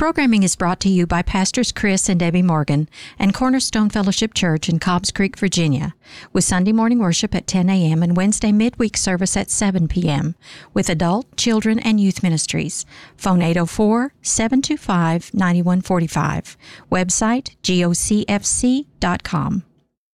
programming is brought to you by Pastors Chris and Debbie Morgan and Cornerstone Fellowship Church in Cobbs Creek, Virginia, with Sunday morning worship at 10 a.m. and Wednesday midweek service at 7 p.m. with adult, children, and youth ministries. Phone 804-725-9145. Website, gocfc.com.